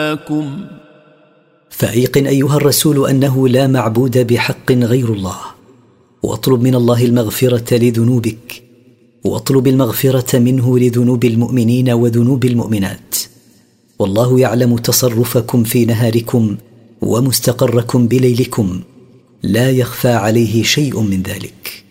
مولاكم. فأيقن أيها الرسول أنه لا معبود بحق غير الله، واطلب من الله المغفرة لذنوبك، واطلب المغفرة منه لذنوب المؤمنين وذنوب المؤمنات، والله يعلم تصرفكم في نهاركم ومستقركم بليلكم، لا يخفى عليه شيء من ذلك.